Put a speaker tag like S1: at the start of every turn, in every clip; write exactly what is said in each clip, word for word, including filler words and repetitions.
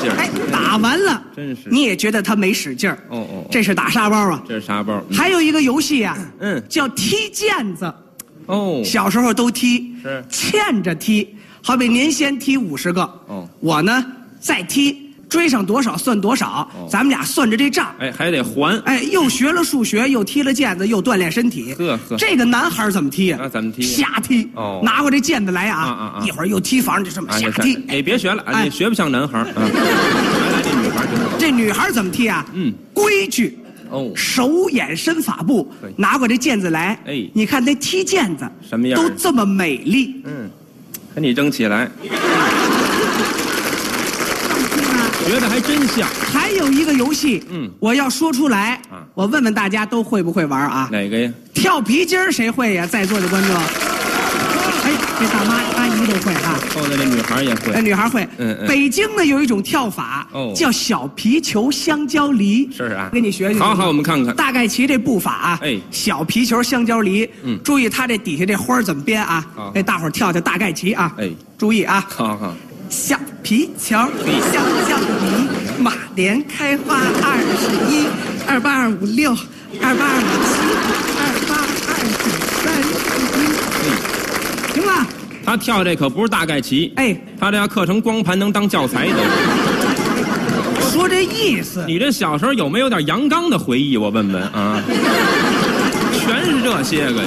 S1: 劲儿。
S2: 哎，打完了，
S1: 真是
S2: 你也觉得他没使劲儿。
S1: 哦哦，
S2: 这是打沙包啊。
S1: 这是沙包。
S2: 还有一个游戏啊，
S1: 嗯，
S2: 叫踢毽子。
S1: 哦，
S2: 小时候都踢，
S1: 是
S2: 欠着踢，好比您先踢五十个，
S1: 哦，
S2: 我呢再踢，追上多少算多少，
S1: 哦，
S2: 咱们俩算着这账。
S1: 哎，还得还。
S2: 哎，又学了数学，又踢了毽子，又锻炼身体。
S1: 呵呵，
S2: 这个男孩怎么踢呀？
S1: 啊，怎么踢？
S2: 瞎踢。
S1: 哦，
S2: 拿过这毽子来啊，
S1: 啊啊啊
S2: 一会儿又踢房就这么瞎踢。
S1: 哎，别学了，哎，学不像男孩。来来，这女孩
S2: 这女孩怎么踢啊？
S1: 嗯，
S2: 规矩。
S1: 哦，
S2: 手眼身法步，拿过这毽子来，
S1: 哎，
S2: 你看那踢毽子
S1: 什么样？
S2: 都这么美丽。
S1: 嗯，给你扔起来，学的还真像。
S2: 还有一个游戏，
S1: 嗯，
S2: 我要说出来，
S1: 啊，
S2: 我问问大家都会不会玩啊？
S1: 哪个呀？
S2: 跳皮筋儿谁会呀？在座的观众，哎，这大妈阿姨都会哈。
S1: 后头这女孩也会，
S2: 哎，女孩会。
S1: 嗯嗯。
S2: 北京呢有一种跳法，
S1: 哦，
S2: 叫小皮球香蕉梨。
S1: 是啊，
S2: 给你学学。
S1: 好好，我们看看。
S2: 大概其这步法啊，
S1: 哎，
S2: 小皮球香蕉梨。
S1: 嗯，
S2: 注意它这底下这花怎么编啊？
S1: 好，
S2: 哎，大伙儿跳跳大概齐啊。
S1: 哎，
S2: 注意啊。
S1: 好好。
S2: 小皮球香蕉梨，马莲开花二十一，二八二五六，二八二五七，二八二九三十一。行吧？
S1: 他跳这可不是大概齐，
S2: 哎，
S1: 他这要刻成光盘能当教材的。
S2: 说这意思。
S1: 你这小时候有没有点阳刚的回忆？我问问啊，全是这些个呀。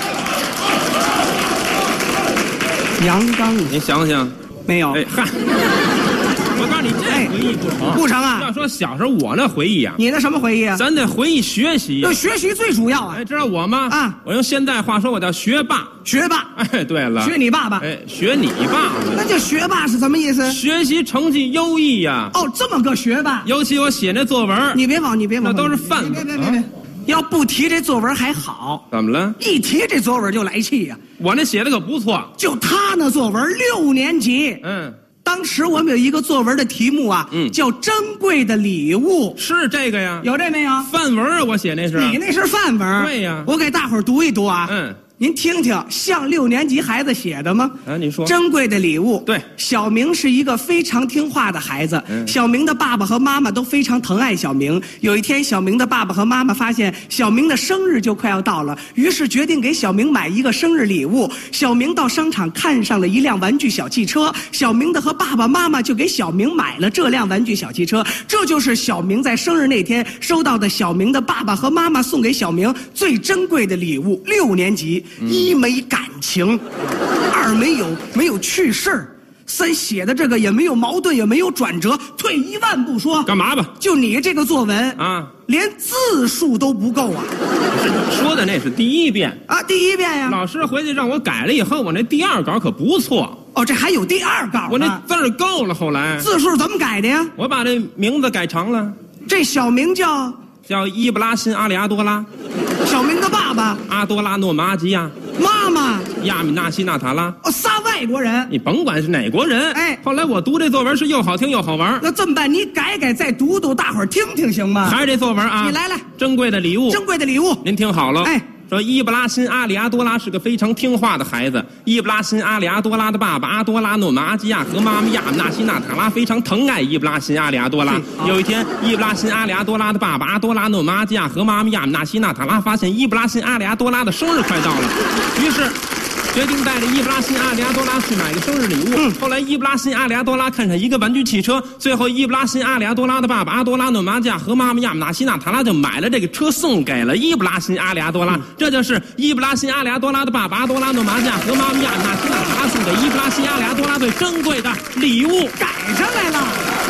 S2: 阳刚，
S1: 你想想，
S2: 没有？
S1: 哎嗨，我告诉你，这回忆不成，
S2: 不成啊！
S1: 要说小时候我那回忆啊，
S2: 你那什么回忆啊？
S1: 咱得回忆学习。
S2: 那学习最主要啊！
S1: 哎，知道我吗？
S2: 啊，
S1: 我用现代话说，我叫学霸。
S2: 学霸。
S1: 哎，对了，
S2: 学你爸爸。
S1: 哎，学你爸爸。
S2: 那叫学霸是什么意思？
S1: 学习成绩优异呀。
S2: 哦，这么个学霸。
S1: 尤其我写那作文，
S2: 你别往，你别往，
S1: 那都是范子。
S2: 别别别别，要不提这作文还好。
S1: 怎么了？
S2: 一提这作文就来气呀！
S1: 我那写的可不错。
S2: 就他那作文六年级。
S1: 嗯。
S2: 当时我们有一个作文的题目啊，嗯，叫珍贵的礼物。
S1: 是这个呀？
S2: 有这没有？
S1: 范文啊，我写那是。
S2: 你那是范文。
S1: 对呀。
S2: 我给大伙儿读一读啊。
S1: 嗯。
S2: 您听听，像六年级孩子写的吗？
S1: 啊，你说。
S2: 珍贵的礼物。
S1: 对，
S2: 小明是一个非常听话的孩子。
S1: 嗯。
S2: 小明的爸爸和妈妈都非常疼爱小明。有一天，小明的爸爸和妈妈发现小明的生日就快要到了，于是决定给小明买一个生日礼物。小明到商场看上了一辆玩具小汽车，小明的和爸爸妈妈就给小明买了这辆玩具小汽车。这就是小明在生日那天收到的小明的爸爸和妈妈送给小明最珍贵的礼物。六年级，嗯、一没感情，二没有没有趣事儿，三写的这个也没有矛盾，也没有转折。退一万步说，
S1: 干嘛吧？
S2: 就你这个作文
S1: 啊，
S2: 连字数都不够啊！
S1: 说的那是第一遍
S2: 啊，第一遍呀。
S1: 老师回去让我改了以后，我那第二稿可不错。
S2: 哦，这还有第二稿、啊？
S1: 我那字儿够了。后来
S2: 字数怎么改的呀？
S1: 我把这名字改长了。
S2: 这小名叫
S1: 叫伊布拉辛阿里阿多拉。
S2: 小明的爸爸
S1: 阿多拉诺马吉亚。
S2: 妈妈
S1: 亚米纳西纳塔拉。
S2: 哦，仨外国人。
S1: 你甭管是哪国人。
S2: 哎，
S1: 后来我读这作文是又好听又好玩。
S2: 那这么办，你改改再读读，大伙儿听听行吗？
S1: 还是这作文啊？
S2: 你来来，
S1: 珍贵的礼物。
S2: 珍贵的礼物，
S1: 您听好了。
S2: 哎。
S1: 说伊布拉辛阿里阿多拉是个非常听话的孩子。伊布拉辛阿里阿多拉的爸爸阿多拉诺马阿基亚和妈妈亚米纳西纳塔拉非常疼爱伊布拉辛阿里阿多拉。有一天，伊布拉辛阿里阿多拉的爸爸阿多拉诺马阿基亚和妈妈亚米纳西纳塔拉发现伊布拉辛阿里阿多拉的生日快到了，于是决定带着伊布拉辛阿里阿多拉去买个生日礼物。嗯、后来伊布拉辛阿里阿多拉看上一个玩具汽车，最后伊布拉辛阿里阿多拉的爸爸阿多拉诺马加和妈妈亚米纳西纳塔拉就买了这个车送给了伊布拉辛阿里阿多拉。嗯、这就是伊布拉辛阿里阿多拉的爸爸阿多拉诺马加和妈妈亚米纳西纳塔拉送给伊布拉辛阿里阿多拉最珍贵的礼物。
S2: 改上来了。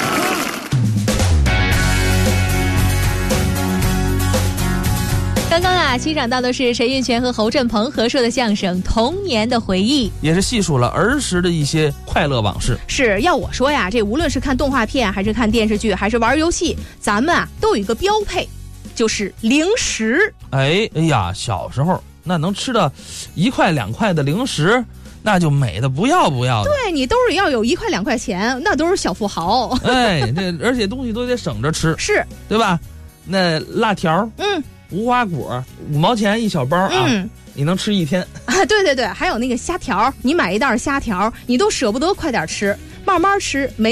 S3: 刚刚啊，欣赏到的是陈印泉和侯振鹏合说的相声《童年的回忆》，
S4: 也是细数了儿时的一些快乐往事。
S3: 是要我说呀，这无论是看动画片，还是看电视剧，还是玩游戏，咱们啊都有一个标配，就是零食。
S4: 哎哎呀，小时候那能吃到一块两块的零食，那就美的不要不要的。
S3: 对，你兜里要有一块两块钱，那都是小富豪。
S4: 哎，这而且东西都得省着吃，
S3: 是
S4: 对吧？那辣条，
S3: 嗯。
S4: 无花果五毛钱一小包啊，嗯、你能吃一天
S3: 啊！对对对，还有那个虾条，你买一袋虾条，你都舍不得快点吃，慢慢吃。没